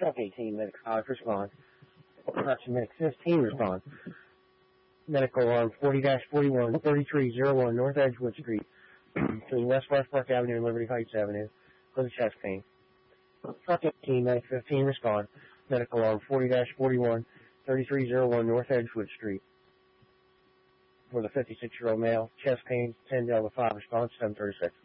Truck 18, Medic 5, respond. Correction, Medic 15, respond. Medical alarm 40-41, 3301 North Edgewood Street, between West Park Avenue and Liberty Heights Avenue, for the chest pain. Truck 18, Medic 15, respond. Medical alarm 40-41, 3301 North Edgewood Street, for the 56-year-old male, chest pain, 10 Delta 5, response 736.